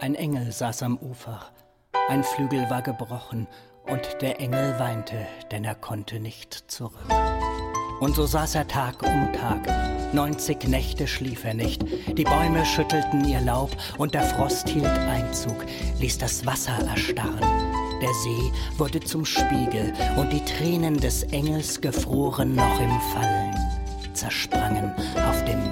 Ein Engel saß am Ufer, ein Flügel war gebrochen, und der Engel weinte, denn er konnte nicht zurück. Und so saß er Tag um Tag, 90 Nächte schlief er nicht, die Bäume schüttelten ihr Laub, und der Frost hielt Einzug, ließ das Wasser erstarren. Der See wurde zum Spiegel, und die Tränen des Engels gefroren noch im Fallen, zersprangen auf dem